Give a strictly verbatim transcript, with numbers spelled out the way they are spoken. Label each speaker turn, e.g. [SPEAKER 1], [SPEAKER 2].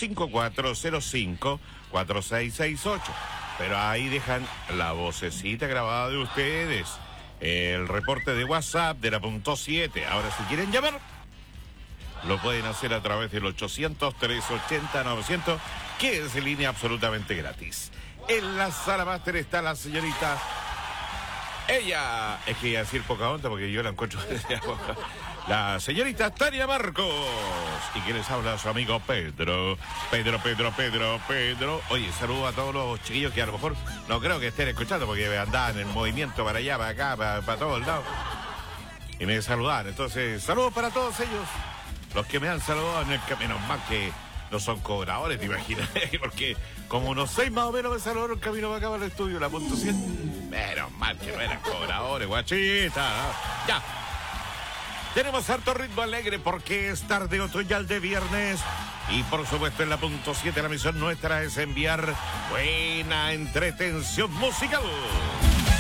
[SPEAKER 1] cinco cuatro cero cinco cuatro seis seis ocho. Pero ahí dejan la vocecita grabada de ustedes, el reporte de WhatsApp de la punto siete. Ahora, si quieren llamar, lo pueden hacer a través del ochocientos, trescientos ochenta, novecientos, que es en línea absolutamente gratis. En la sala máster está la señorita... Ella, es que iba a decir poca onda porque yo la encuentro... La señorita Tania Marcos. Y que les habla su amigo Pedro. Pedro, Pedro, Pedro, Pedro. Oye, saludo a todos los chiquillos que a lo mejor no creo que estén escuchando porque andaban en movimiento para allá, para acá, para, para todos lados. Y me saludan. Entonces, saludos para todos ellos. Los que me han saludado en el camino, más que no son cobradores, te imaginas. Porque como unos seis más o menos me saludaron camino para acá para el estudio, la punto siete. Menos mal que no eran cobradores, guachita. ¿No? Ya. Tenemos harto ritmo alegre porque es tarde otoñal de viernes. Y por supuesto en la punto siete la misión nuestra es enviar buena entretención musical.